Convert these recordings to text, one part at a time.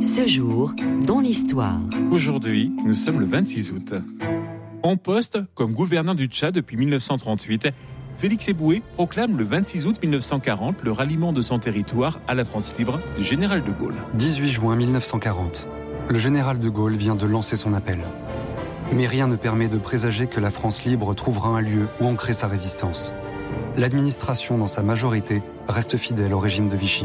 Ce jour, dans l'histoire. Aujourd'hui, nous sommes le 26 août. En poste comme gouverneur du Tchad depuis 1938, Félix Éboué proclame le 26 août 1940 le ralliement de son territoire à la France libre du général de Gaulle. 18 juin 1940. Le général de Gaulle vient de lancer son appel. Mais rien ne permet de présager que la France libre trouvera un lieu où ancrer sa résistance. L'administration, dans sa majorité, reste fidèle au régime de Vichy.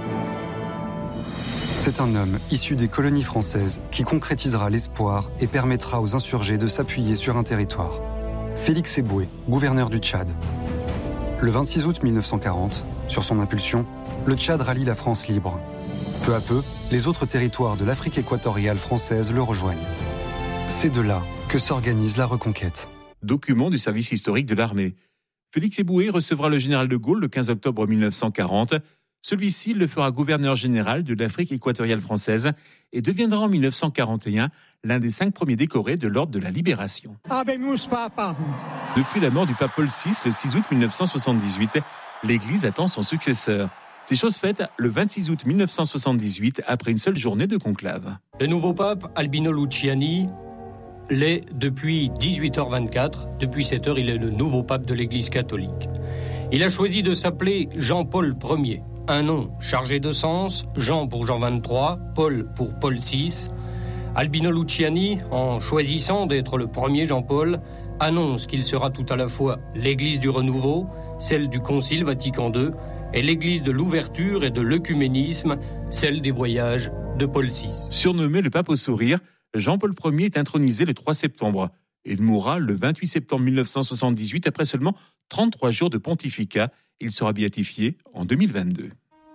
C'est un homme issu des colonies françaises qui concrétisera l'espoir et permettra aux insurgés de s'appuyer sur un territoire. Félix Éboué, gouverneur du Tchad. Le 26 août 1940, sur son impulsion, le Tchad rallie la France libre. Peu à peu, les autres territoires de l'Afrique équatoriale française le rejoignent. C'est de là que s'organise la reconquête. Document du service historique de l'armée. Félix Éboué recevra le général de Gaulle le 15 octobre 1940. Celui-ci le fera gouverneur général de l'Afrique équatoriale française et deviendra en 1941 l'un des 5 premiers décorés de l'Ordre de la Libération. Depuis la mort du pape Paul VI le 6 août 1978, l'Église attend son successeur. C'est chose faite le 26 août 1978 après une seule journée de conclave. Le nouveau pape, Albino Luciani, l'est depuis 18h24. Depuis cette heure, il est le nouveau pape de l'Église catholique. Il a choisi de s'appeler Jean-Paul Ier. Un nom chargé de sens, Jean pour Jean XXIII, Paul pour Paul VI. Albino Luciani, en choisissant d'être le premier Jean-Paul, annonce qu'il sera tout à la fois l'Église du renouveau, celle du Concile Vatican II, et l'Église de l'ouverture et de l'œcuménisme, celle des voyages de Paul VI. Surnommé le pape au sourire, Jean-Paul Ier est intronisé le 3 septembre. Il mourra le 28 septembre 1978 après seulement 33 jours de pontificat. Il sera béatifié en 2022.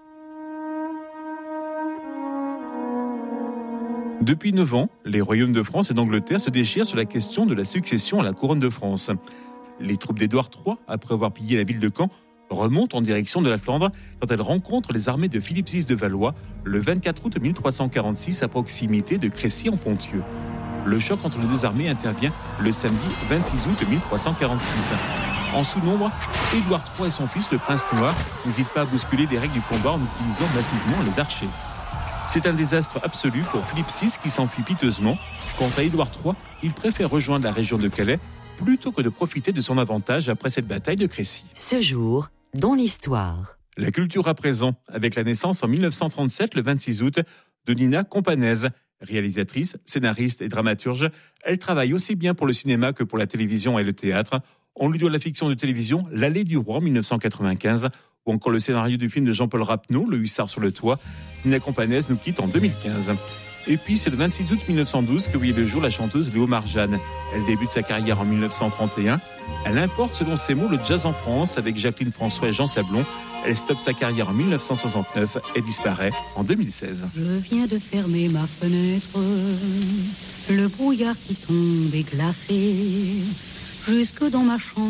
Depuis 9 ans, les royaumes de France et d'Angleterre se déchirent sur la question de la succession à la couronne de France. Les troupes d'Édouard III, après avoir pillé la ville de Caen, remontent en direction de la Flandre quand elles rencontrent les armées de Philippe VI de Valois le 24 août 1346 à proximité de Crécy-en-Ponthieu. Le choc entre les deux armées intervient le samedi 26 août 1346. En sous-nombre, Édouard III et son fils, le prince noir, n'hésitent pas à bousculer les règles du combat en utilisant massivement les archers. C'est un désastre absolu pour Philippe VI qui s'enfuit piteusement. Quant à Édouard III, il préfère rejoindre la région de Calais plutôt que de profiter de son avantage après cette bataille de Crécy. Ce jour, dans l'histoire. La culture à présent, avec la naissance en 1937, le 26 août, de Nina Companèse. Réalisatrice, scénariste et dramaturge, elle travaille aussi bien pour le cinéma que pour la télévision et le théâtre. On lui doit la fiction de télévision L'Allée du Roi en 1995 ou encore le scénario du film de Jean-Paul Rapneau, Le Hussard sur le toit. Nina Companèse nous quitte en 2015. Et puis c'est le 26 août 1912 que voyait le jour la chanteuse Léo Marjane. Elle débute sa carrière en 1931. Elle importe selon ses mots le jazz en France avec Jacqueline François et Jean Sablon. Elle stoppe sa carrière en 1969 et disparaît en 2016. Je viens de fermer ma fenêtre, le brouillard qui tombe est glacé jusque dans ma chambre.